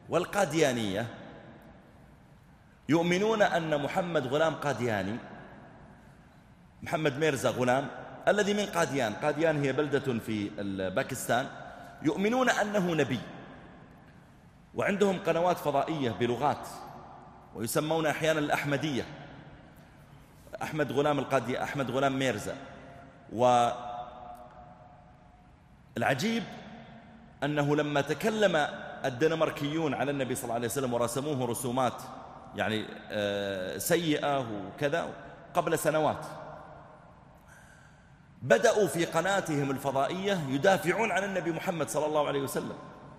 والقاديانية يؤمنون أن محمد غلام قادياني، محمد ميرزا غلام الذي من قاديان، قاديان هي بلدة في باكستان، يؤمنون أنه نبي، وعندهم قنوات فضائية بلغات، ويسمون أحيانا الأحمدية، أحمد غلام ميرزا. والعجيب أنه لما تكلم الدنماركيون على النبي صلى الله عليه وسلم ورسموه رسومات يعني سيئة وكذا قبل سنوات، بدأوا في قناتهم الفضائية يدافعون عن النبي محمد صلى الله عليه وسلم،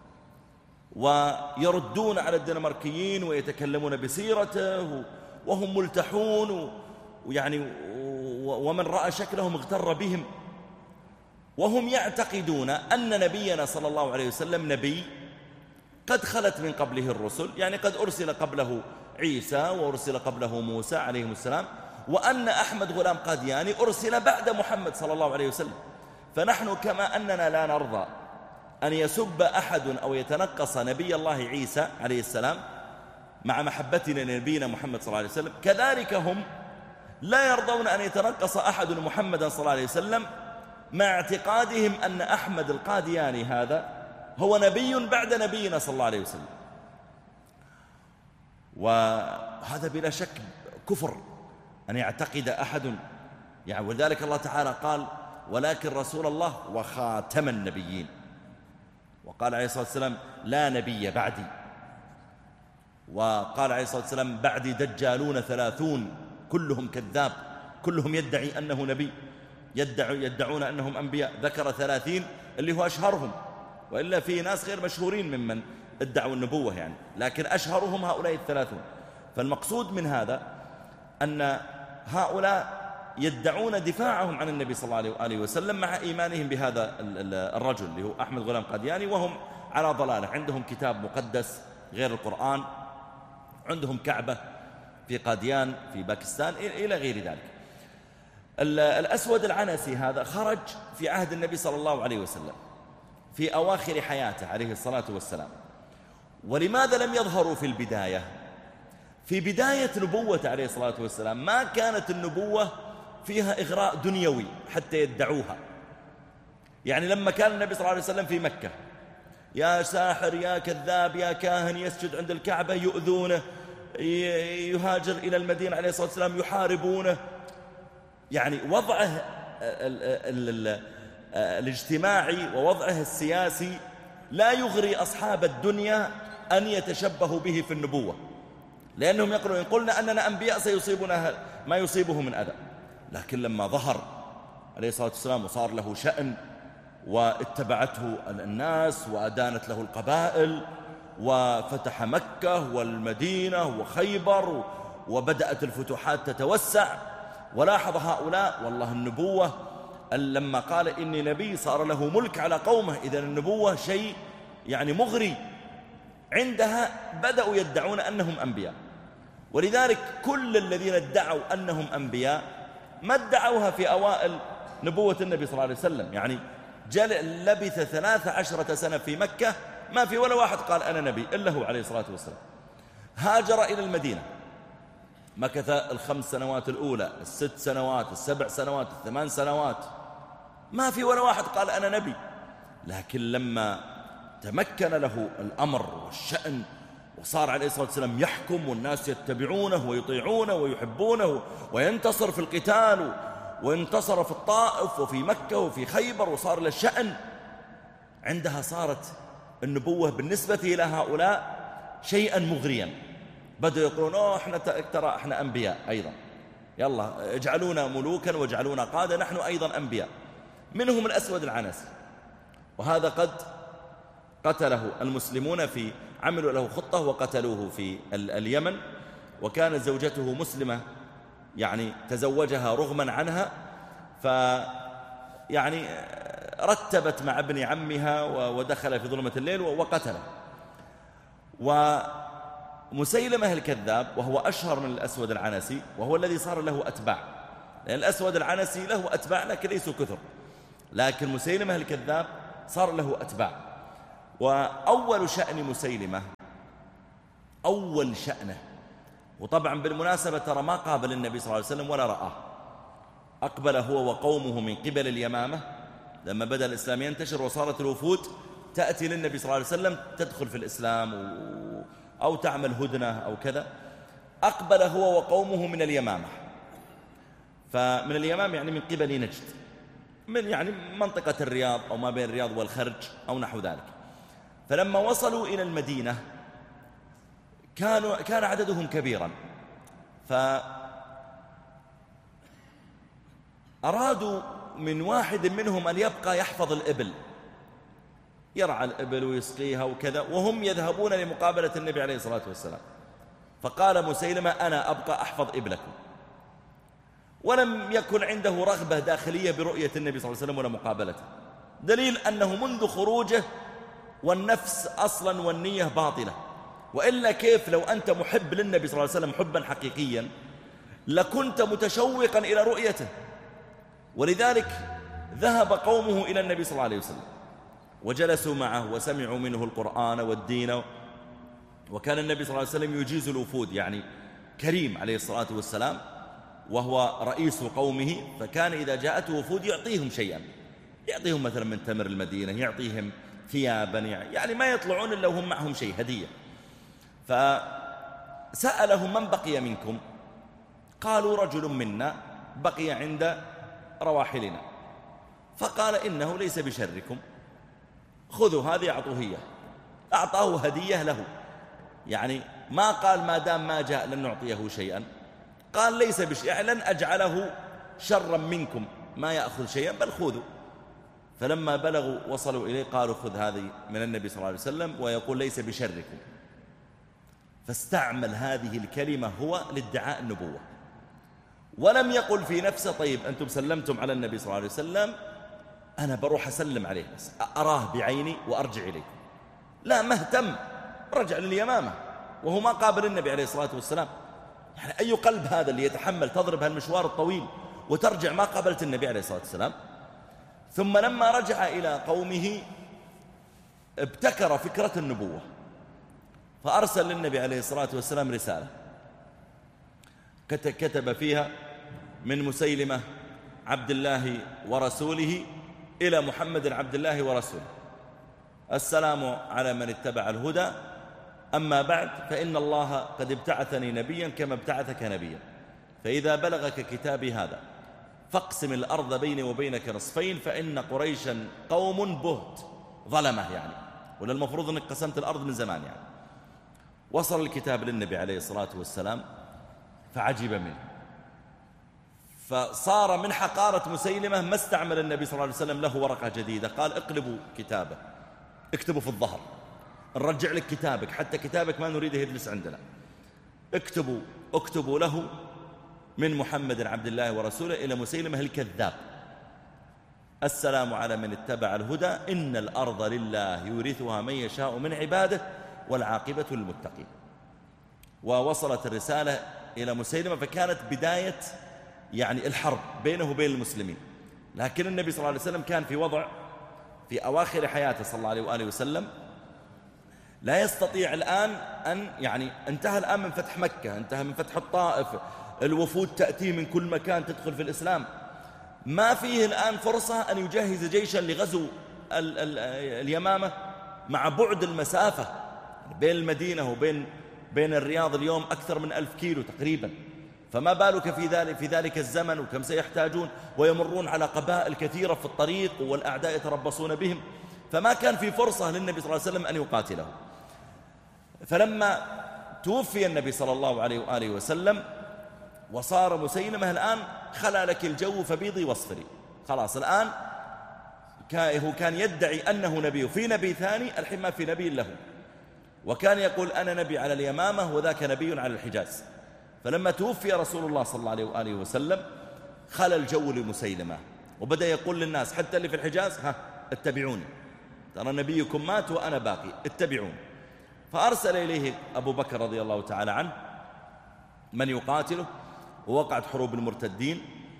ويردون على الدنماركيين ويتكلمون بسيرته وهم ملتحون، ويعني ومن رأى شكلهم اغتر بهم، وهم يعتقدون أن نبينا صلى الله عليه وسلم نبي قد خلت من قبله الرسل، يعني قد أرسل قبله عيسى وأرسل قبله موسى عليهم السلام، وأن أحمد غلام قادياني أرسل بعد محمد صلى الله عليه وسلم. فنحن كما أننا لا نرضى أن يسب أحد أو يتنقص نبي الله عيسى عليه السلام مع محبتنا لنبينا محمد صلى الله عليه وسلم، كذلك هم لا يرضون أن يتنقص أحد محمدا صلى الله عليه وسلم مع اعتقادهم أن أحمد القادياني هذا هو نبي بعد نبينا صلى الله عليه وسلم. وهذا بلا شك كفر أن يعتقد أحد، يعني ولذلك الله تعالى قال ولكن رسول الله وخاتم النبيين، وقال عليه الصلاة والسلام لا نبي بعدي، وقال عليه الصلاة والسلام بعدي دجالون 30 كلهم كذاب، كلهم يدعي أنه نبي، يدعون أنهم أنبياء، ذكر 30 اللي هو أشهرهم، وإلا في ناس غير مشهورين ممن ادعوا النبوة يعني، لكن أشهرهم هؤلاء 30. فالمقصود من هذا أن هؤلاء يدعون دفاعهم عن النبي صلى الله عليه وسلم مع إيمانهم بهذا الرجل اللي هو أحمد غلام قادياني، وهم على ضلالة. عندهم كتاب مقدس غير القرآن، عندهم كعبة في قاديان في باكستان إلى غير ذلك. الأسود العنسي هذا خرج في عهد النبي صلى الله عليه وسلم في أواخر حياته عليه الصلاة والسلام. ولماذا لم يظهروا في البداية؟ في بداية نبوته عليه الصلاة والسلام ما كانت النبوة فيها إغراء دنيوي حتى يدعوها. يعني لما كان النبي صلى الله عليه وسلم في مكة، يا ساحر يا كذاب يا كاهن، يسجد عند الكعبة، يؤذونه، يهاجر إلى المدينة عليه الصلاة والسلام، يحاربونه، يعني وضعه الاجتماعي ووضعه السياسي لا يغري أصحاب الدنيا أن يتشبهوا به في النبوة، لأنهم يقولون إن قلنا أننا أنبياء سيصيبنا ما يصيبه من أذى. لكن لما ظهر عليه الصلاة والسلام وصار له شأن واتبعته الناس وأدانت له القبائل وفتح مكة والمدينة وخيبر وبدأت الفتوحات تتوسع، ولاحظ هؤلاء والله النبوة لما قال إني نبي صار له ملك على قومه، إذن النبوة شيء يعني مغري. عندها بدأوا يدعون أنهم أنبياء، ولذلك كل الذين ادعوا أنهم أنبياء ما ادعوها في أوائل نبوة النبي صلى الله عليه وسلم. يعني لبث 13 سنة في مكة ما في ولا واحد قال أنا نبي إلا هو عليه الصلاة والسلام. هاجر إلى المدينة، مكث 5 سنوات الأولى، 6 سنوات، 7 سنوات، 8 سنوات، ما في ولا واحد قال أنا نبي. لكن لما تمكن له الأمر والشأن وصار عليه الصلاة والسلام يحكم والناس يتبعونه ويطيعونه ويحبونه وينتصر في القتال، وانتصر في الطائف وفي مكة وفي خيبر وصار له شأن، عندها صارت النبوة بالنسبة إلى هؤلاء شيئا مغريا. بدأوا يقولون احنا ترى احنا أنبياء أيضا، يلا اجعلونا ملوكا واجعلونا قادة، نحن أيضا أنبياء. منهم الأسود العنسي، وهذا قد قتله المسلمون، في عملوا له خطة وقتلوه في اليمن، وكانت زوجته مسلمة يعني تزوجها رغما عنها، يعني رتبت مع ابن عمها ودخل في ظلمة الليل وقتله. ومسيلمة الكذاب وهو أشهر من الأسود العنسي، وهو الذي صار له أتباع، لأن الأسود العنسي له أتباع لكن ليسوا كثر، لكن مسيلمة الكذاب صار له أتباع. وأول شأن مسيلمة أول شأنه. وطبعا بالمناسبة ترى ما قابل النبي صلى الله عليه وسلم ولا رآه، أقبل هو وقومه من قبل اليمامة لما بدأ الإسلام ينتشر، وصارت الوفود تأتي للنبي صلى الله عليه وسلم تدخل في الإسلام أو تعمل هدنة أو كذا. أقبل هو وقومه من اليمامة، فمن اليمامة يعني من قبل نجد، من يعني منطقة الرياض أو ما بين الرياض والخرج أو نحو ذلك. فلما وصلوا إلى المدينة كان عددهم كبيرا، فأرادوا من واحد منهم أن يبقى يحفظ الإبل، يرعى الإبل ويسقيها وكذا، وهم يذهبون لمقابلة النبي عليه الصلاة والسلام. فقال مسيلمة أنا أبقى أحفظ إبلكم، ولم يكن عنده رغبة داخلية برؤية النبي صلى الله عليه وسلم ولا مقابلته، دليل أنه منذ خروجه والنفس أصلا والنية باطلة. وإلا كيف لو أنت محب للنبي صلى الله عليه وسلم حبا حقيقيا لكنت متشوقا إلى رؤيته. ولذلك ذهب قومه إلى النبي صلى الله عليه وسلم وجلسوا معه وسمعوا منه القرآن والدين. وكان النبي صلى الله عليه وسلم يجيز الوفود، يعني كريم عليه الصلاة والسلام وهو رئيس قومه، فكان إذا جاءته وفود يعطيهم شيئا، يعطيهم مثلا من تمر المدينة، يعطيهم ثيابا، يعني ما يطلعون إلا وهم معهم شيء هدية. فسألهم من بقي منكم؟ قالوا رجل منا بقي عند رواحلنا. فقال إنه ليس بشركم، خذوا هذه أعطوه إياه. أعطاه هدية له، يعني ما قال ما دام ما جاء لن نعطيه شيئا، قال ليس يعني لن أجعله شرا منكم ما يأخذ شيئا بل خذوا. فلما بلغوا وصلوا إليه قالوا خذ هذه من النبي صلى الله عليه وسلم ويقول ليس بشركم. فاستعمل هذه الكلمة هو لادعاء النبوة، ولم يقل في نفسه طيب أنتم سلمتم على النبي صلى الله عليه وسلم أنا بروح أسلم عليه بس أراه بعيني وأرجع إليكم. لا، مهتم، رجع لليمامة وهو ما قابل النبي عليه الصلاة والسلام. يعني أي قلب هذا اللي يتحمل تضرب هالمشوار الطويل وترجع ما قابلت النبي عليه الصلاة والسلام؟ ثم لما رجع إلى قومه ابتكر فكرة النبوة، فأرسل للنبي عليه الصلاة والسلام رسالة كتب فيها من مسيلمة عبد الله ورسوله إلى محمد عبد الله ورسوله: السلام على من اتبع الهدى، أما بعد فإن الله قد ابتعثني نبيا كما ابتعثك نبيا، فإذا بلغك كتابي هذا فاقسم الأرض بيني وبينك نصفين، فإن قريشا قوم بهت ظلمه، يعني ولا المفروض أنك قسمت الأرض من زمان. يعني وصل الكتاب للنبي عليه الصلاة والسلام فعجب منه، فصار من حقارة مسيلمة ما استعمل النبي صلى الله عليه وسلم له ورقة جديدة، قال اقلبوا كتابه، اكتبوا في الظهر، نرجع لك كتابك، حتى كتابك ما نريده يجلس عندنا، اكتبوا له من محمد عبد الله ورسوله إلى مسيلمة الكذاب: السلام على من اتبع الهدى، إن الأرض لله يورثها من يشاء من عباده والعاقبة للمتقين. ووصلت الرسالة إلى مسيلمة، فكانت بداية يعني الحرب بينه وبين المسلمين. لكن النبي صلى الله عليه وسلم كان في وضع في أواخر حياته صلى الله عليه وآله وسلم لا يستطيع الآن أن يعني انتهى الآن من فتح مكة، انتهى من فتح الطائف، الوفود تأتي من كل مكان تدخل في الإسلام، ما فيه الآن فرصة أن يجهز جيشا لغزو اليمامة مع بعد المسافة بين المدينة وبين الرياض اليوم أكثر من 1000 كيلو تقريبا، فما بالك في ذلك الزمن وكم سيحتاجون، ويمرون على قبائل كثيرة في الطريق والأعداء يتربصون بهم، فما كان في فرصة للنبي صلى الله عليه وسلم أن يقاتله. فلما توفي النبي صلى الله عليه وآله وسلم وصار مسيلمة الآن خلى لك الجو فبيضي واصفري، خلاص الآن هو كان يدعي أنه نبي في نبي ثاني، الحين ما في نبي له، وكان يقول أنا نبي على اليمامة وذاك نبي على الحجاز. فلما توفي رسول الله صلى الله عليه وآله وسلم خلى الجو لمسيلمة، وبدأ يقول للناس حتى اللي في الحجاز: اتبعوني، ترى نبيكم مات وأنا باقي، اتبعون. فأرسل إليه أبو بكر رضي الله تعالى عنه من يقاتله، ووقعت حروب المرتدين،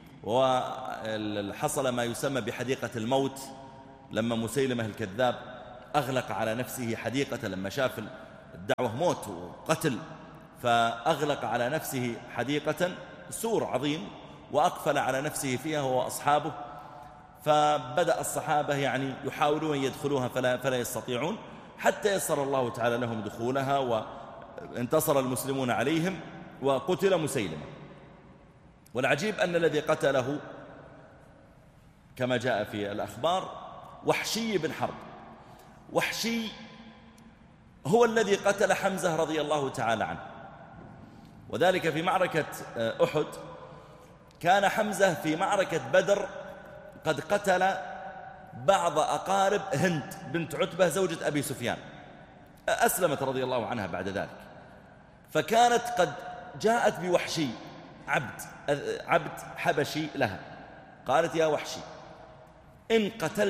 وحصل ما يسمى بحديقة الموت، لما مسيلمة الكذاب أغلق على نفسه حديقة لما شاف الدعوة موت وقتل، فأغلق على نفسه حديقة، سور عظيم، وأقفل على نفسه فيها هو وأصحابه. فبدأ الصحابة يعني يحاولون يدخلوها فلا يستطيعون، حتى يسر الله تعالى لهم دخولها، وانتصر المسلمون عليهم وقتل مسيلمة. والعجيب أن الذي قتله كما جاء في الأخبار وحشي بن حرب. وحشي هو الذي قتل حمزة رضي الله تعالى عنه، وذلك في معركة أحد. كان حمزة في معركة بدر قد قتل بعض أقارب هند بنت عتبة زوجة أبي سفيان، أسلمت رضي الله عنها بعد ذلك، فكانت قد جاءت بوحشي عبد حبشي لها، قالت: يا وحشي، إن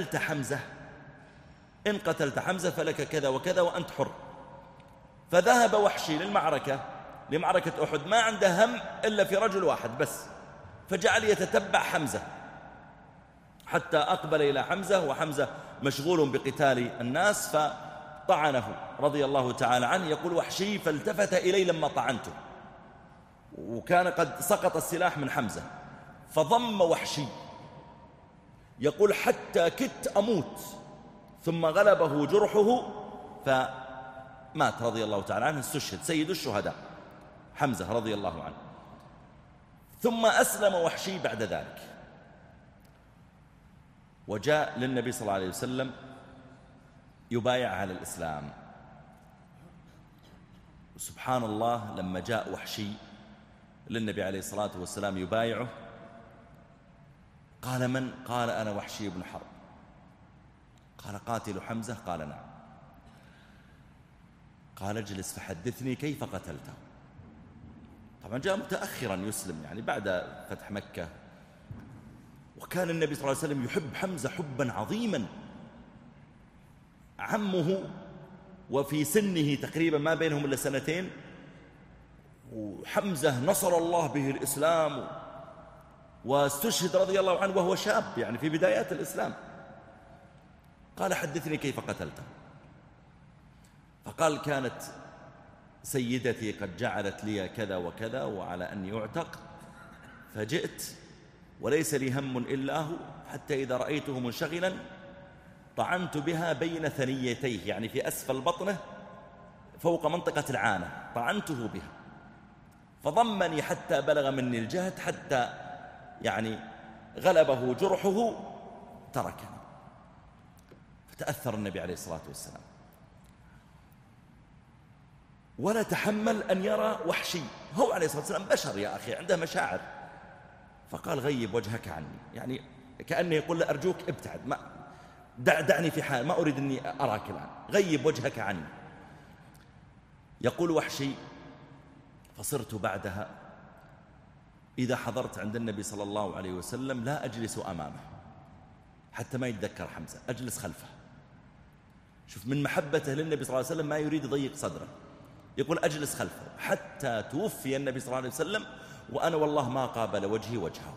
قتلت حمزة فلك كذا وكذا وأنت حر. فذهب وحشي لمعركة أحد، ما عنده هم إلا في رجل واحد بس، فجعل يتتبع حمزة حتى أقبل إلى حمزة، وحمزة مشغول بقتال الناس، فطعنه رضي الله تعالى عنه. يقول وحشي: فالتفت إلي لما طعنته، وكان قد سقط السلاح من حمزة، فضم وحشي، يقول: حتى كدت أموت، ثم غلبه جرحه فمات رضي الله تعالى عنه، استشهد، سيد الشهداء حمزة رضي الله عنه. ثم أسلم وحشي بعد ذلك، وجاء للنبي صلى الله عليه وسلم يبايع على الإسلام. سبحان الله، لما جاء وحشي للنبي عليه الصلاة والسلام يبايعه، قال: من؟ قال: أنا وحشي بن حرب. قال: قاتل حمزة؟ قال: نعم. قال: اجلس فحدثني كيف قتلته. طبعا جاء متأخرا يسلم، يعني بعد فتح مكة، وكان النبي صلى الله عليه وسلم يحب حمزة حبا عظيما، عمه وفي سنه تقريبا ما بينهم إلا سنتين، وحمزة نصر الله به الإسلام واستشهد رضي الله عنه وهو شاب، يعني في بدايات الإسلام. قال: حدثني كيف قتلته. فقال: كانت سيدتي قد جعلت لي كذا وكذا وعلى أن يعتق، فجئت وليس لي هم إلا هو، حتى إذا رأيته منشغلا طعنت بها بين ثنيتيه، يعني في أسفل بطنه فوق منطقة العانة، طعنته بها، فضمني حتى بلغ مني الجهد، حتى يعني غلبه جرحه تركني. فتأثر النبي عليه الصلاة والسلام، ولا تحمل أن يرى وحشي، هو عليه الصلاة والسلام بشر يا أخي، عنده مشاعر. فقال: غيب وجهك عني، يعني كأنه يقول له: أرجوك ابتعد، دعني في حال، ما أريد أني أراك الآن، غيب وجهك عني. يقول وحشي: فصرت بعدها إذا حضرت عند النبي صلى الله عليه وسلم لا أجلس أمامه حتى ما يتذكر حمزة، أجلس خلفه. شوف من محبته للنبي صلى الله عليه وسلم ما يريد يضيق صدره، يقول: أجلس خلفه حتى توفي النبي صلى الله عليه وسلم وأنا والله ما قابل وجهي وجهه.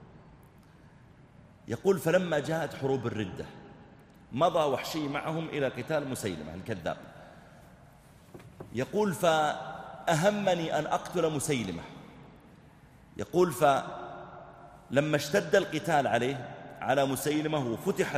يقول: فلما جاءت حروب الردة مضى وحشي معهم إلى قتال مسيلمة الكذاب. يقول: فأهمني أن أقتل مسيلمة. يقول: فلما اشتد القتال على مسيلمة وفتحت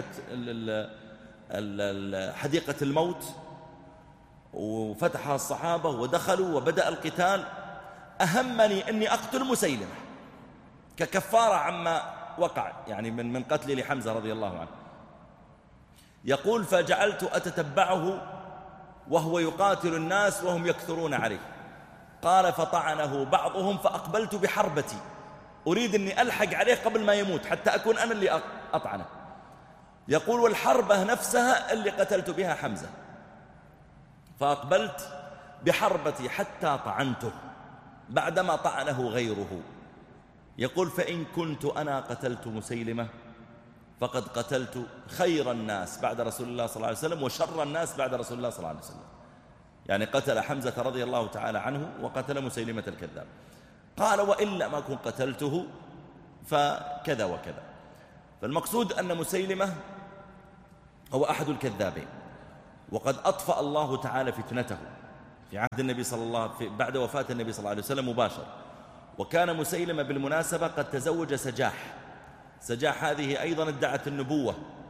حديقة الموت وفتحها الصحابة ودخلوا وبدأ القتال، أهمني أني أقتل مسيلمة ككفارة عما وقع، يعني من قتلي لحمزة رضي الله عنه. يقول: فجعلت أتتبعه وهو يقاتل الناس وهم يكثرون عليه. قال: فطعنه بعضهم فأقبلت بحربتي، أريد أني ألحق عليه قبل ما يموت حتى أكون أنا اللي أطعنه. يقول: والحربة نفسها اللي قتلت بها حمزة، فأقبلت بحربتي حتى طعنته بعدما طعنه غيره. يقول: فإن كنت أنا قتلت مسيلمة فقد قتلت خير الناس بعد رسول الله صلى الله عليه وسلم وشر الناس بعد رسول الله صلى الله عليه وسلم، يعني قتل حمزة رضي الله تعالى عنه وقتل مسيلمة الكذاب. قال: وإن لم أكن قتلته فكذا وكذا. فالمقصود أن مسيلمة هو أحد الكذابين، وقد أطفأ الله تعالى فتنته في عهد النبي بعد وفاة النبي صلى الله عليه وسلم مباشر. وكان مسيلمة بالمناسبة قد تزوج سجاح. سجاح هذه أيضا ادعت النبوة،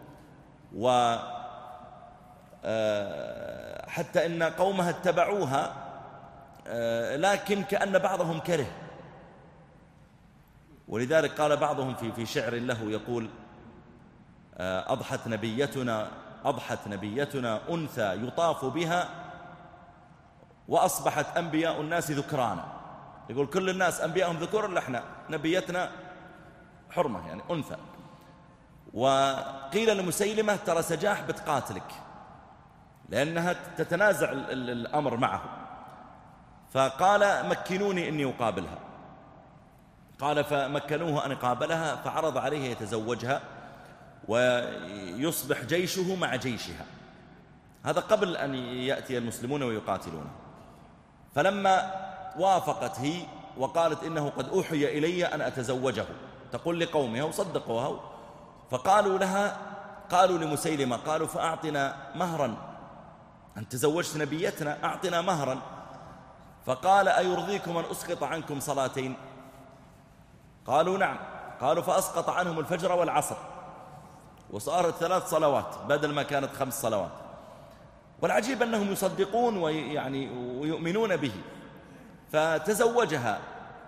حتى إن قومها اتبعوها، لكن كأن بعضهم كره. ولذلك قال بعضهم في شعر له يقول: أضحت نبيتنا أنثى يطاف بها، وأصبحت أنبياء الناس ذكرانا. يقول كل الناس أنبياءهم ذكور، إلا إحنا نبيتنا حرمة، يعني أنثى. وقيل لمسيلمة: ترى سجاح بتقاتلك، لأنها تتنازع الأمر معه. فقال: مكنوني إني أقابلها. قال: فمكنوه أن يقابلها، فعرض عليه يتزوجها ويصبح جيشه مع جيشها. هذا قبل أن يأتي المسلمون ويقاتلونه. فلما وافقت هي وقالت: إنه قد أوحي إلي أن أتزوجه، تقول لقومها وصدقوها. قالوا لمسيلمة: قالوا: فأعطنا مهرا، أن تزوجت نبيتنا، أعطنا مهرا. فقال: أيرضيكم أن أسقط عنكم صلاتين؟ قالوا: نعم. قالوا: فأسقط عنهم الفجر والعصر، وصارت 3 صلوات بدل ما كانت 5 صلوات. والعجيب أنهم يصدقون ويؤمنون به. فتزوجها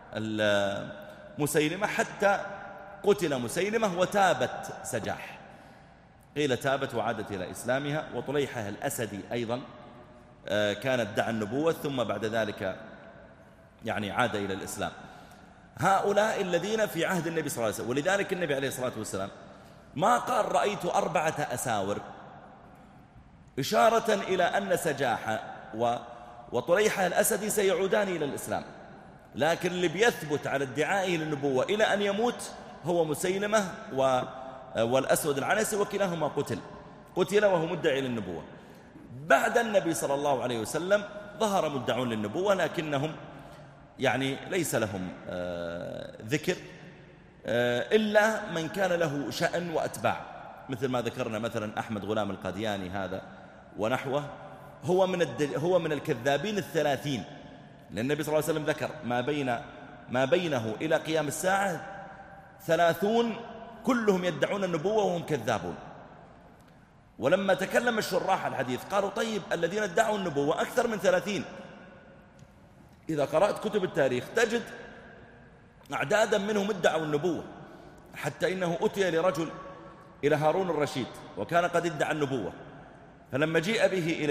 مسيلمة حتى قتل مسيلمة، وتابت سجاح. قيل تابت وعادت إلى إسلامها. وطليحة الأسدي أيضا كانت ادعى النبوة، ثم بعد ذلك عاد إلى الإسلام. هؤلاء الذين في عهد النبي صلى الله عليه وسلم. ولذلك النبي عليه الصلاة والسلام ما قال: رأيت 4 أساور، إشارة إلى أن سجاح وطليحة الأسدي سيعودان إلى الإسلام. لكن اللي بيثبت على ادعائه للنبوة إلى أن يموت هو مسيلمة والأسود العنسي، وكلاهما قتل وهو مدعي للنبوة. بعد النبي صلى الله عليه وسلم ظهر مدعون للنبوة، لكنهم ليس لهم ذكر إلا من كان له شأن وأتباع، مثل ما ذكرنا مثلا أحمد غلام القادياني هذا ونحوه. هو من الكذابين 30، لأن النبي صلى الله عليه وسلم ذكر ما بينه إلى قيام الساعة 30 كلهم يدعون النبوة وهم كذابون. ولما تكلم الشراح الحديث قالوا: طيب الذين ادعوا النبوة أكثر من 30. إذا قرأت كتب التاريخ تجد أعدادا منهم ادعوا النبوة، حتى إنه أتي لرجل إلى هارون الرشيد وكان قد ادعى النبوة، فلما جيء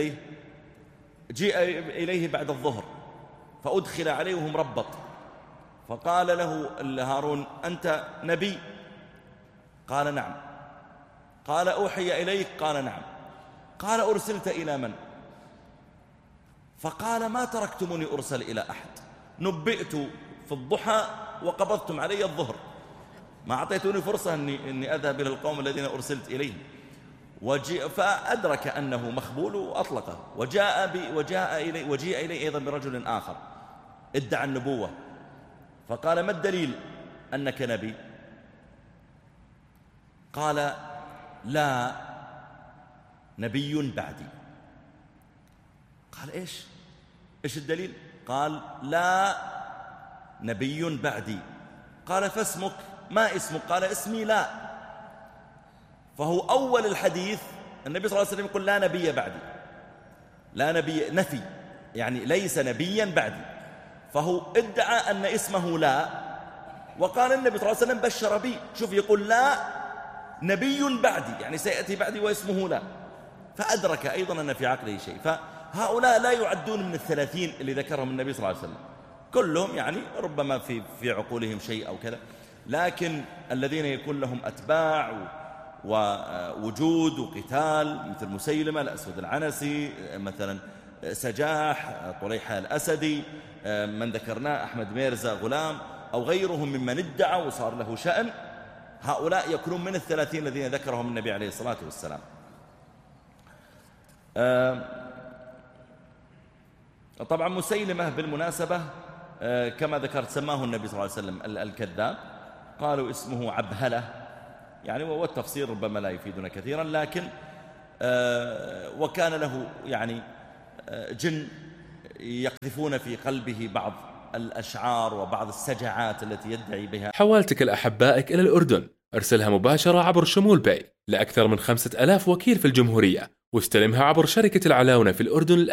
إليه بعد الظهر فأدخل عليه وهو مربط، فقال له هارون: أنت نبي؟ قال: نعم. قال: أوحي إليك؟ قال: نعم. قال: أرسلت إلى من؟ فقال: ما تركتمني أرسل إلى أحد، نبئت في الضحى وقبضتم علي الظهر، ما أعطيتوني فرصة أني أذهب إلى القوم الذين أرسلت إليهم. فأدرك أنه مخبول وأطلقه. وجيء إليه أيضا برجل آخر ادعى النبوة، فقال: ما الدليل أنك نبي؟ قال: لا نبي بعدي. قال: إيش الدليل؟ قال: لا نبي بعدي. قال: فاسمك؟ ما اسمك؟ قال: اسمي لا. فهو أول الحديث النبي صلى الله عليه وسلم يقول: لا نبي بعدي، لا نبي نفي، ليس نبيا بعدي. فهو ادعى أن اسمه لا، وقال النبي صلى الله عليه وسلم: بشر بي. شوف، يقول: لا نبي بعدي، سيأتي بعدي واسمه لا. فأدرك أيضا أن في عقله شيء. فهؤلاء لا يعدون من 30 اللي ذكرهم النبي صلى الله عليه وسلم، كلهم ربما في عقولهم شيء أو كذا. لكن الذين يكون لهم أتباع ووجود وقتال، مثل مسيلمة الأسود العنسي، مثلا سجاح، طليحة الأسدي، من ذكرناه أحمد ميرزا غلام، أو غيرهم ممن ادعى وصار له شأن، هؤلاء يكونون من 30 الذين ذكرهم النبي عليه الصلاة والسلام. طبعا مسيلمة بالمناسبة كما ذكرت سماه النبي صلى الله عليه وسلم الكذاب، قالوا اسمه عبهلة، والتفسير ربما لا يفيدنا كثيرا، لكن وكان له جن يقذفون في قلبه بعض الأشعار وبعض السجعات التي يدعي بها. حوالتك لأحبائك إلى الأردن، ارسلها مباشرة عبر شمول باي لأكثر من 5000 وكيل في الجمهورية، واستلمها عبر شركة العلاونة في الأردن